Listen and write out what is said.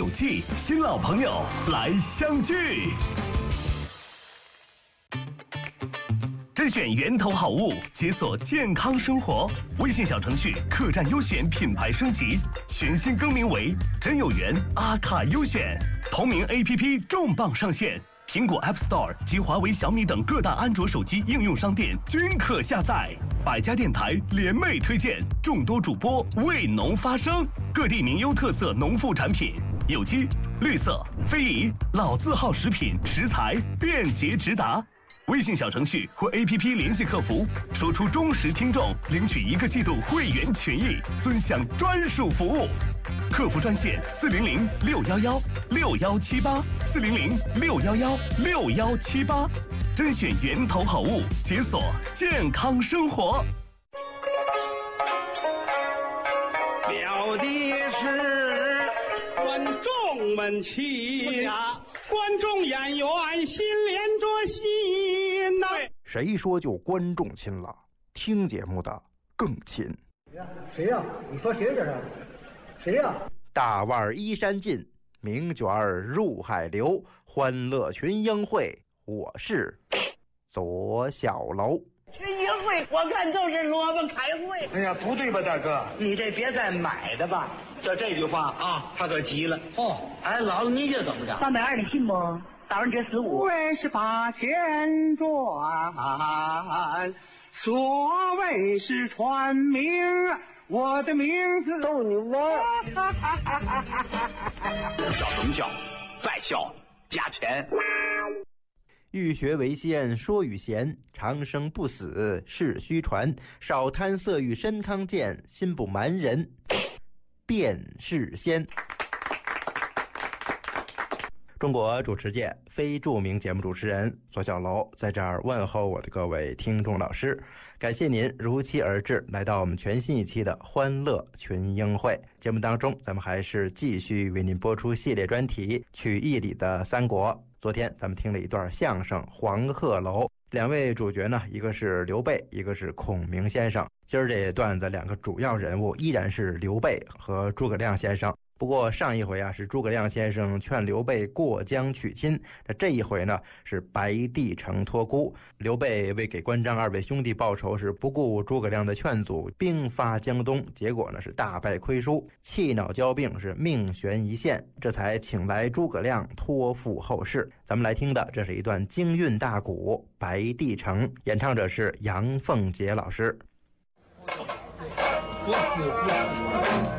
际，新老朋友来相聚。甄选源头好物，解锁健康生活。微信小程序客栈优选品牌升级，全新更名为真有缘阿卡优选。同名 APP 重磅上线，苹果 App Store 及华为、小米等各大安卓手机应用商店均可下载。百家电台联袂推荐，众多主播为农发声，各地名优特色农副产品，有机、绿色、非遗、老字号食品食材便捷直达。微信小程序或 APP 联系客服，说出忠实听众，领取1个季度会员权益，尊享专属服务。客服专线400-611-6178，400-611-6178，甄选源头好物，解锁健康生活。 了的是观众们亲呀，观众演员心连着心呐。 谁说就观众亲了？听节目的更亲。 谁呀？你说谁这是？谁呀？ 大腕依山尽，名卷入海流，欢乐群英会，我是左小楼。 群英会我看就是萝卜开会。 哎呀，不对吧，大哥？ 你这别再买的吧。 就这句话啊，他可急了。 哦， 哎，姥姥，你这怎么着 320的信不？打完这15， 为是把钱赚，所谓是传名，我的名字逗你玩。 笑什么笑？再笑加钱。 欲学为先，说与贤，长生不死是虚传。少贪色欲身康健，心不瞒人便是仙。中国主持界非著名节目主持人左小楼在这儿问候我的各位听众老师，感谢您如期而至，来到我们全新一期的欢乐群英会节目当中，咱们还是继续为您播出系列专题曲艺里的三国。昨天咱们听了一段相声《黄鹤楼》，两位主角呢，一个是刘备，一个是孔明先生。今儿这段子两个主要人物依然是刘备和诸葛亮先生。不过上一回啊是诸葛亮先生劝刘备过江娶亲，那这一回呢是白帝城托孤。刘备为给关张二位兄弟报仇，是不顾诸葛亮的劝阻，兵发江东，结果呢是大败亏输，气恼交病，是命悬一线，这才请来诸葛亮托付后事。咱们来听的这是一段京韵大鼓《白帝城》，演唱者是杨凤杰老师。